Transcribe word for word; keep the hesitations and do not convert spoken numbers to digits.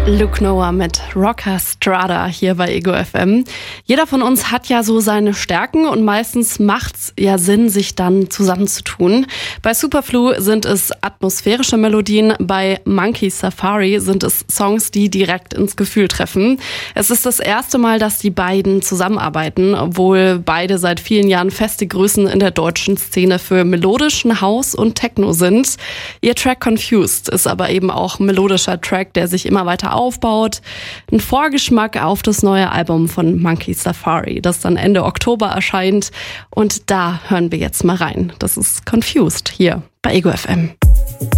Luke Noah mit Rocca Strada hier bei Ego F M. Jeder von uns hat ja so seine Stärken und meistens macht's ja Sinn, sich dann zusammenzutun. Bei Superflu sind es atmosphärische Melodien, bei Monkey Safari sind es Songs, die direkt ins Gefühl treffen. Es ist das erste Mal, dass die beiden zusammenarbeiten, obwohl beide seit vielen Jahren feste Größen in der deutschen Szene für melodischen House und Techno sind. Ihr Track Confused ist aber eben auch ein melodischer Track, der sich immer weiter aufbaut. Ein Vorgeschmack auf das neue Album von Monkey Safari, das dann Ende Oktober erscheint. Und da hören wir jetzt mal rein. Das ist Confused hier bei Ego F M.